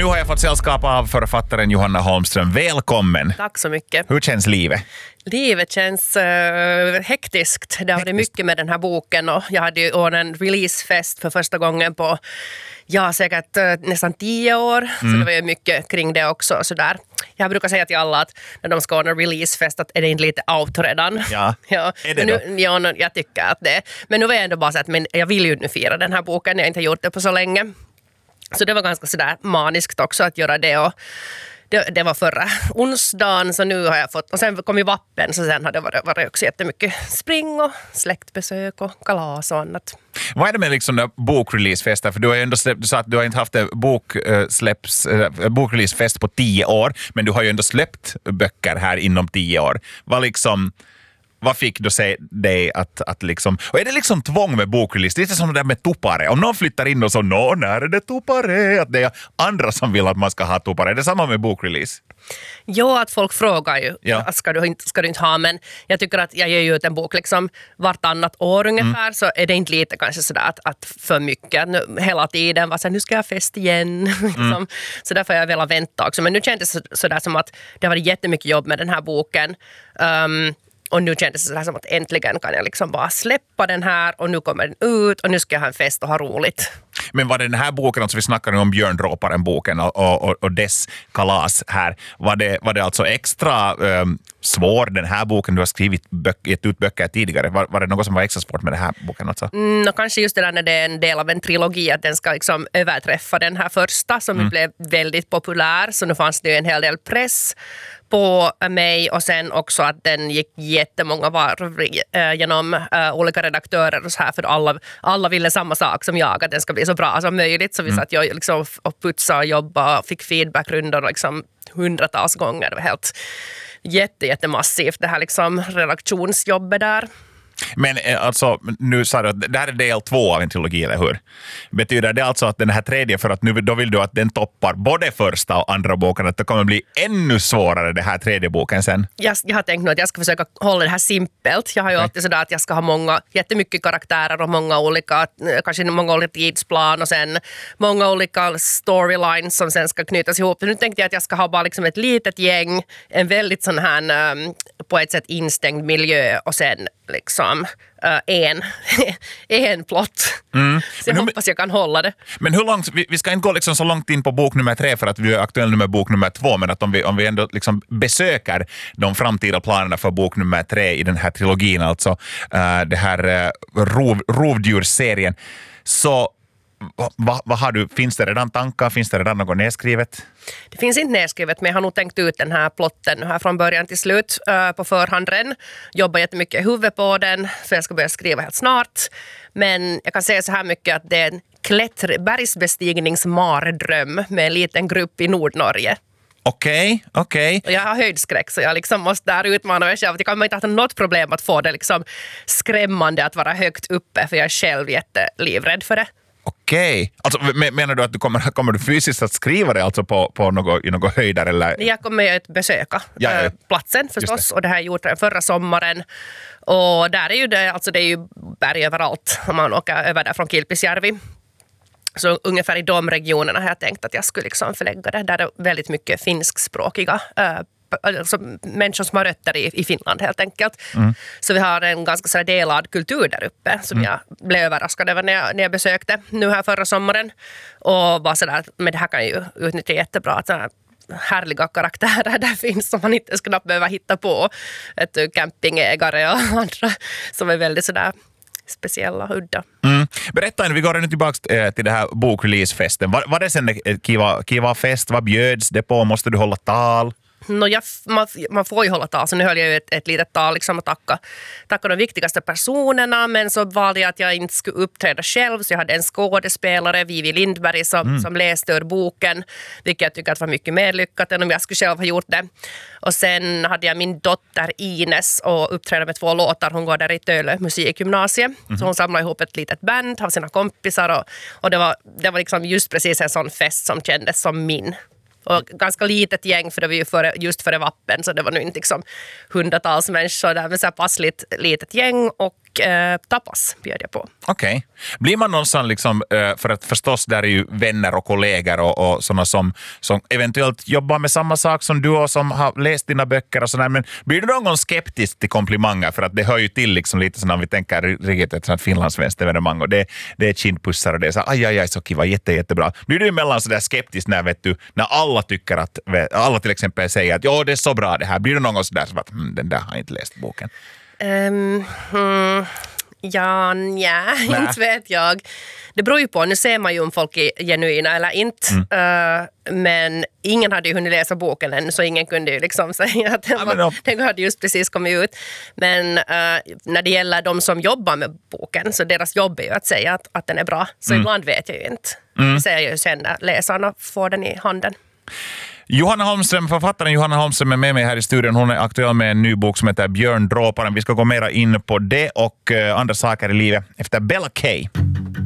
nu har jag fått sällskap av författaren Johanna Holmström. Välkommen. Tack så mycket. Hur känns livet? Livet känns hektiskt. Det har varit mycket med den här boken och jag hade ju ordnat en releasefest för första gången på säkert nästan 10 år. Så det var ju mycket kring det också. Så där. Jag brukar säga till alla att när de ska ordna releasefest att är det inte lite out redan. Ja, är det då? Jag tycker att det är. Men nu var jag ändå bara så att men jag vill ju nu fira den här boken. Jag har inte gjort det på så länge. Så det var ganska sådär maniskt också att göra det och det var förra onsdagen så nu har jag fått, och sen kom ju vappen så sen har det varit också jättemycket spring och släktbesök och kalas och annat. Vad är det med liksom bokreleasefester? För du har ju ändå släppt, du sa att du har inte haft en bokreleasefest på 10 år, men du har ju ändå släppt böcker här inom 10 år. Vad fick du säga dig att liksom... Och är det liksom tvång med bokrelease? Det är lite som det där med tupare. Om någon flyttar in och så, när är det tupare? Att det är andra som vill att man ska ha tupare. Är det samma med bokrelease? Ja, att folk frågar ju. Ja. Att ska du inte ha, men jag tycker att jag ger ju ut en bok liksom vartannat år ungefär, så är det inte lite kanske sådär att för mycket. Nu, hela tiden var så här, nu ska jag fest igen. Liksom. Så därför har jag velat vänta också. Men nu kändes det sådär som att det har varit jättemycket jobb med den här boken. Och nu kändes det så här som att äntligen kan jag liksom bara släppa den här och nu kommer den ut och nu ska jag ha en fest och ha roligt. Men var det den här boken, alltså vi snackar nu om Björndråparen-boken och dess kalas här, var det alltså extra svår den här boken? Du har gett ut böcker tidigare. Var det något som var extra svårt med den här boken? Alltså? Kanske just det där när det är en del av en trilogi att den ska liksom överträffa den här första som blev väldigt populär, så nu fanns det ju en hel del press på mig och sen också att den gick jättemånga varv genom olika redaktörer och så här, för alla ville samma sak som jag, att den ska bli så bra som möjligt, så vi satt jag liksom och putsade och jobbade och fick feedbackrundor liksom hundratals gånger. Det var helt jättemassivt det här liksom redaktionsjobbet där. Men alltså, nu sa du att det här är del 2 av en trilogi, eller hur? Betyder det alltså att den här tredje, för att nu då vill du att den toppar både första och andra boken, att det kommer bli ännu svårare det här tredje boken sen? Jag har tänkt nu att jag ska försöka hålla det här simpelt. Jag har ju alltid sådär att jag ska ha jättemycket karaktärer och många olika tidsplan och sen många olika storylines som sen ska knytas ihop. Nu tänkte jag att jag ska ha bara liksom ett litet gäng, en väldigt sån här på ett sätt instängd miljö och sen liksom en plott. Så jag hoppas jag kan hålla det. Men hur långt, vi ska inte gå liksom så långt in på bok nummer 3 för att vi är aktuella med bok nummer 2, men att om vi ändå liksom besöker de framtida planerna för bok nummer 3 i den här trilogin, alltså det här rovdjursserien, så vad har du? Finns det redan tankar? Finns det redan något nedskrivet? Det finns inte nedskrivet, men jag har nog tänkt ut den här plotten här från början till slut på förhand. Jobbar jättemycket i huvudet på den, för jag ska börja skriva helt snart. Men jag kan säga så här mycket att det är en bergsbestigningsmardröm med en liten grupp i Nordnorge. Okej. Och jag har höjdskräck, så jag liksom måste där utmana mig själv. Jag kan inte ha något problem att få det liksom skrämmande att vara högt uppe, för jag är själv jättelivrädd för det. Okej. Alltså, menar du att du kommer du fysiskt att skriva det alltså på något höjder? Eller? Jag kommer ju att besöka platsen förstås, och det här gjorde jag förra sommaren. Och där är ju det är ju berg överallt om man åker över där från Kilpisjärvi. Så ungefär i de regionerna har jag tänkt att jag skulle liksom förlägga det. Där är väldigt mycket finskspråkiga alltså människor som har rötter i Finland helt enkelt. Så vi har en ganska så delad kultur där uppe som jag blev överraskad över när jag besökte nu här förra sommaren. Och bara sådär, men det här kan ju utnyttja jättebra att härliga karaktärer där finns som man inte knappt behöver hitta på. Ett campingägare och andra som är väldigt sådär speciella och udda. Berätta nu, vi går nu tillbaka till det här bokreleasefesten. Var det sen kiva fest? Vad bjöds det på? Måste du hålla tal? Man får ju hålla tal, så nu höll jag ju ett litet tal liksom och tacka de viktigaste personerna, men så valde jag att jag inte skulle uppträda själv, så jag hade en skådespelare, Vivi Lindberg, som läste ur boken, vilket jag tycker att var mycket mer lyckat än om jag skulle själv ha gjort det. Och sen hade jag min dotter Ines och uppträdde med 2 låtar. Hon går där i Tölö musikgymnasiet, så hon samlade ihop ett litet band av sina kompisar och det var liksom just precis en sån fest som kändes som min. Och ganska litet gäng, för det var ju just före vappen, så det var nu inte liksom hundratals människor där, men så här passligt litet gäng, och tapas bjöd jag på. Okej. Blir man någonstans liksom, för att förstås där är ju vänner och kollegor och sådana som eventuellt jobbar med samma sak som du och som har läst dina böcker och sådär, men blir du någon gång skeptisk till komplimanger? För att det hör ju till liksom lite så när vi tänker riktigt ett sånt finlandssvenskt evenemang och det är kindpussar och det är så aj, så kiva, jättebra. Blir du emellan sådär skeptisk när alla tycker att, alla till exempel säger att ja, det är så bra det här. Blir du någon gång sådär som att den där har inte läst boken? Inte vet jag. Det beror ju på, nu ser man ju om folk är genuina eller inte. Men ingen hade ju hunnit läsa boken än, så ingen kunde ju liksom säga att den hade just precis kommit ut. Men när det gäller de som jobbar med boken, så deras jobb är ju att säga att den är bra. Så ibland vet jag ju inte. Det ser jag ju sen när läsarna får den i handen. Johanna Holmström, författaren Johanna Holmström är med mig här i studion. Hon är aktuell med en ny bok som heter Björndråparen. Vi ska gå mera in på det och andra saker i livet efter Bella Kay.